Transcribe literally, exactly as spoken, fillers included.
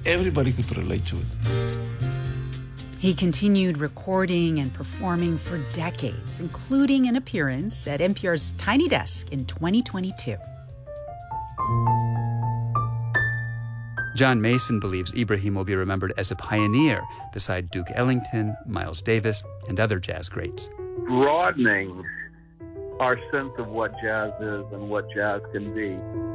everybody could relate to it. He continued recording and performing for decades, including an appearance at N P R's Tiny Desk in twenty twenty-two. John Mason believes Ibrahim will be remembered as a pioneer beside Duke Ellington, Miles Davis, and other jazz greats. Broadening our sense of what jazz is and what jazz can be.